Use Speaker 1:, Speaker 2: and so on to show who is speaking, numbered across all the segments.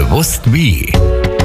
Speaker 1: Gewusst wie.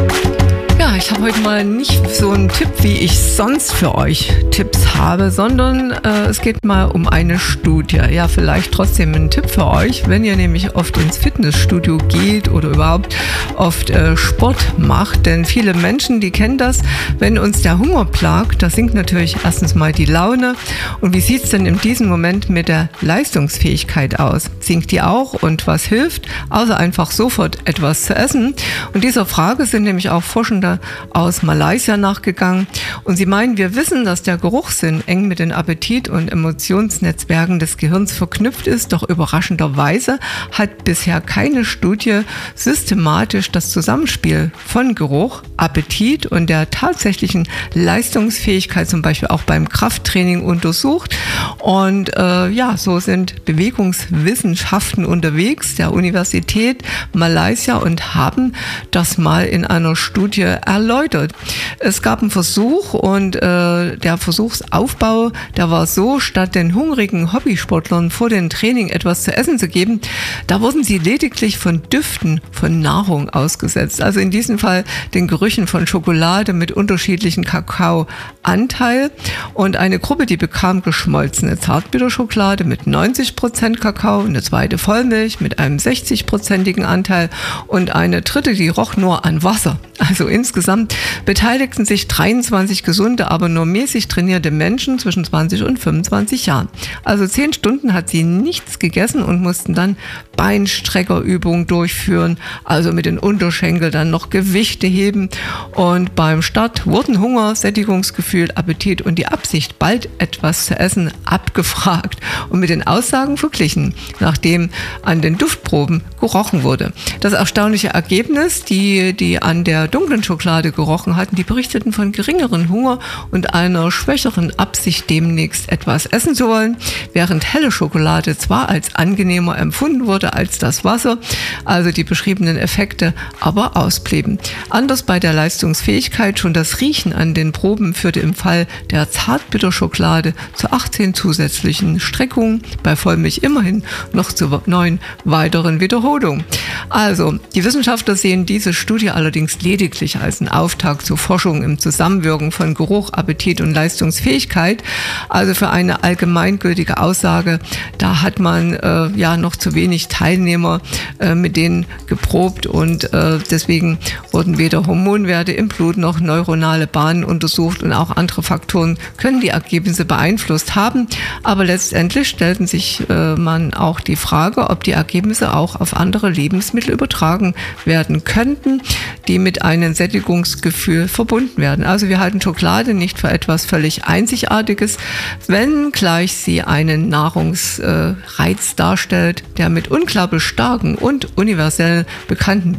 Speaker 2: Ja, ich habe heute mal nicht so einen Tipp, wie ich sonst für euch Tipps habe, sondern es geht mal um eine Studie. Ja, vielleicht trotzdem ein Tipp für euch, wenn ihr nämlich oft ins Fitnessstudio geht oder überhaupt oft Sport macht. Denn viele Menschen, die kennen das, wenn uns der Hunger plagt, da sinkt natürlich erstens mal die Laune. Und wie sieht es denn in diesem Moment mit der Leistungsfähigkeit aus? Sinkt die auch? Und was hilft, außer einfach sofort etwas zu essen? Und dieser Frage sind nämlich auch Forschende aus Malaysia nachgegangen. Und sie meinen, wir wissen, dass der Geruchssinn eng mit den Appetit- und Emotionsnetzwerken des Gehirns verknüpft ist. Doch überraschenderweise hat bisher keine Studie systematisch das Zusammenspiel von Geruch, Appetit und der tatsächlichen Leistungsfähigkeit, zum Beispiel auch beim Krafttraining, untersucht. Und so sind Bewegungswissenschaften unterwegs der Universität Malaysia und haben das mal in einer Studie erläutert. Es gab einen Versuch und der Versuchsaufbau, der war so: Statt den hungrigen Hobbysportlern vor dem Training etwas zu essen zu geben, da wurden sie lediglich von Düften von Nahrung ausgesetzt. Also in diesem Fall den Gerüchen von Schokolade mit unterschiedlichen Kakaoanteil. Und eine Gruppe, die bekam geschmolzene Zartbitterschokolade mit 90% Kakao, eine zweite Vollmilch mit einem 60%igen Anteil und eine dritte, die roch nur an Wasser. Also insgesamt beteiligten sich 23 gesunde, aber nur mäßig trainierte Menschen zwischen 20 und 25 Jahren. Also 10 Stunden hat sie nichts gegessen und mussten dann Beinstreckerübungen durchführen, also mit den Unterschenkeln dann noch Gewichte heben. Und beim Start wurden Hunger, Sättigungsgefühl, Appetit und die Absicht, bald etwas zu essen, abgefragt und mit den Aussagen verglichen, nachdem an den Duftproben gerochen wurde. Das erstaunliche Ergebnis, die an der dunklen Schokolade gerochen hatten, die berichteten von geringeren Hunger und einer schwächeren Absicht, demnächst etwas essen zu wollen, während helle Schokolade zwar als angenehmer empfunden wurde als das Wasser, also die beschriebenen Effekte aber ausblieben. Anders bei der Leistungsfähigkeit, schon das Riechen an den Proben führte im Fall der Zartbitterschokolade zu 18 zusätzlichen Streckungen, bei Vollmilch immerhin noch zu 9 weiteren Wiederholungen. Also, die Wissenschaftler sehen diese Studie allerdings lediglich als einen Auftakt zur Forschung im Zusammenwirken von Geruch, Appetit und Leistungsfähigkeit. Also für eine allgemeingültige Aussage, da hat man noch zu wenig Teilnehmer mit denen geprobt und deswegen wurden weder Hormonwerte im Blut noch neuronale Bahnen untersucht und auch andere Faktoren können die Ergebnisse beeinflusst haben. Aber letztendlich stellten sich man auch die Frage, ob die Ergebnisse auch auf andere Lebensmittel übertragen werden könnten, die mit einem Sättigungsgefühl verbunden werden. Also wir halten Schokolade nicht für etwas völlig Einzigartiges, wenngleich sie einen Nahrungsreiz darstellt, der mit unglaublich starken und universell bekannten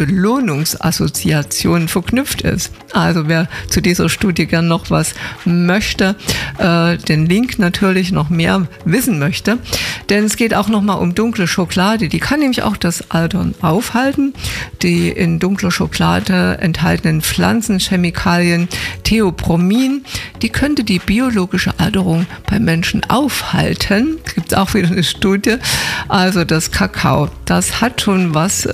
Speaker 2: Belohnungsassoziationen verknüpft ist. Also wer zu dieser Studie gern noch was möchte, den Link natürlich noch mehr wissen möchte, denn es geht auch nochmal um dunkle Schokolade. Die kann nämlich auch das Altern aufhalten. Die in dunkler Schokolade enthaltenen Pflanzenchemikalien Theobromin, die könnte die biologische Alterung bei Menschen aufhalten. Es gibt auch wieder eine Studie. Also das Kakao, das hat schon was,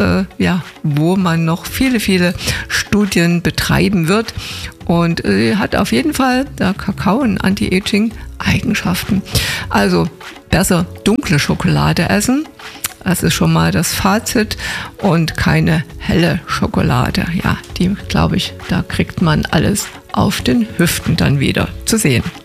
Speaker 2: wo man noch viele, viele Studien betreiben wird. Und hat auf jeden Fall der Kakao ein Anti-Aging-Eigenschaften. Also besser dunkle Schokolade essen. Das ist schon mal das Fazit und keine helle Schokolade. Ja, die, glaube ich, da kriegt man alles auf den Hüften dann wieder zu sehen.